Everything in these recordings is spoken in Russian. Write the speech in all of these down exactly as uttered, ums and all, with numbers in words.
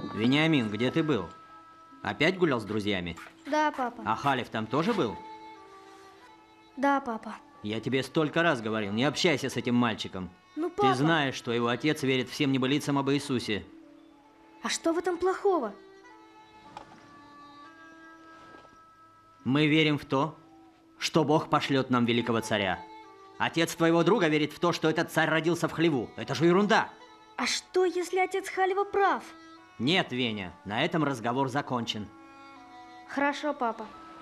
Вениамин, где ты был? Опять гулял с друзьями? Да, папа. А Халев там тоже был? Да, папа. Я тебе столько раз говорил, не общайся с этим мальчиком. Ну, папа... Ты знаешь, что его отец верит всем небылицам об Иисусе. А что в этом плохого? Мы верим в то, что Бог пошлет нам великого царя. Отец твоего друга верит в то, что этот царь родился в хлеву. Это же ерунда. А что, если отец Халева прав? Нет, Веня, на этом разговор закончен. Хорошо, папа.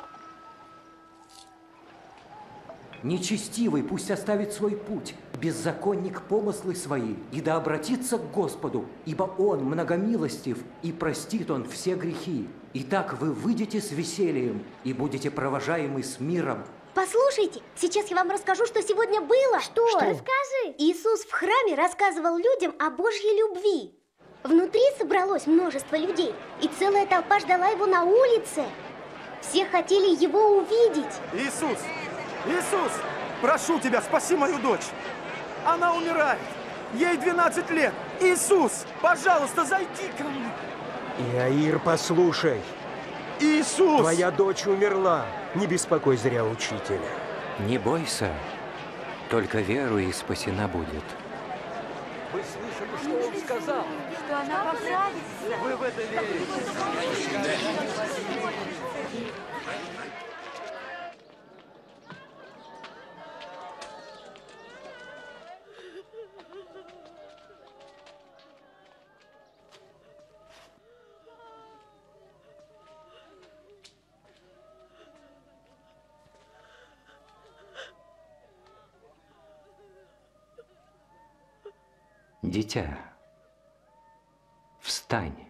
Нечестивый пусть оставит свой путь, беззаконник помыслы свои, и да обратится к Господу, ибо Он многомилостив, и простит Он все грехи. Итак, вы выйдете с весельем, и будете провожаемы с миром. Послушайте, сейчас я вам расскажу, что сегодня было. Что? Что? Расскажи. Иисус в храме рассказывал людям о Божьей любви. Внутри собралось множество людей, и целая толпа ждала его на улице. Все хотели его увидеть. Иисус! Иисус! Прошу тебя, спаси мою дочь! Она умирает! Ей двенадцать лет! Иисус! Пожалуйста, зайди ко мне! Иаир, послушай! Иисус! Твоя дочь умерла! Не беспокой зря учителя. Не бойся, только веруй, и спасена будет. Вы слышали, что он сказал? Что она поправится. Вы в это верите? Дитя, встань.